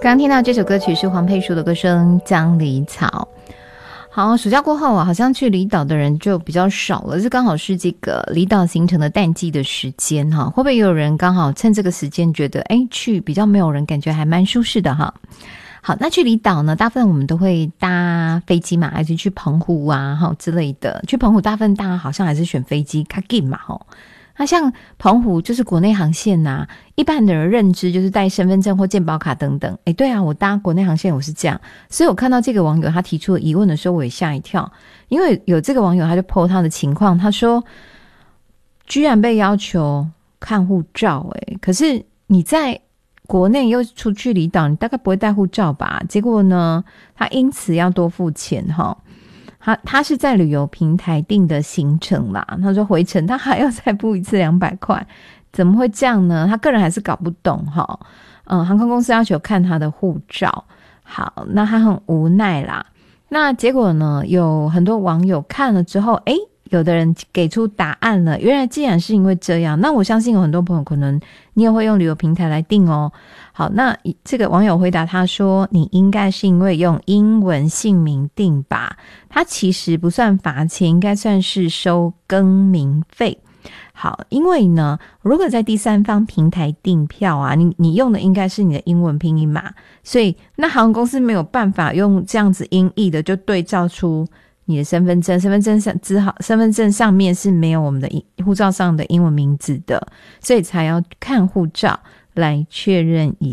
刚听到这首歌曲是黄佩书的歌声《江离草》。好，暑假过后啊，好像去离岛的人就比较少了，这刚好是这个离岛行程的淡季的时间哈。会不会有人刚好趁这个时间觉得去比较没有人，感觉还蛮舒适的哈？好，那去离岛呢，大部分我们都会搭飞机嘛，还是去澎湖啊之类的。去澎湖大部分大家好像还是选飞机较近嘛吼。那像澎湖就是国内航线啊，一般的人认知就是带身份证或健保卡等等。对啊，我搭国内航线我是这样，所以我看到这个网友他提出疑问的时候，我也吓一跳，因为有这个网友他就 po 他的情况，他说居然被要求看护照可是你在国内又出去离岛，你大概不会带护照吧？结果呢，他因此要多付钱齁。他是在旅游平台订的行程啦，他说回程他还要再付一次200块，怎么会这样呢？他个人还是搞不懂齁。航空公司要求看他的护照，好，那他很无奈啦。那结果呢，有很多网友看了之后，有的人给出答案了，原来既然是因为这样，那我相信有很多朋友可能你也会用旅游平台来订哦。好，那这个网友回答他说，你应该是因为用英文姓名订吧，他其实不算罚钱，应该算是收更名费。好，因为呢，如果在第三方平台订票啊，你用的应该是你的英文拼音码，所以那航空公司没有办法用这样子音译的就对照出你的身份证上面是没有我们的护照上的英文名字的，所以才要看护照来确认一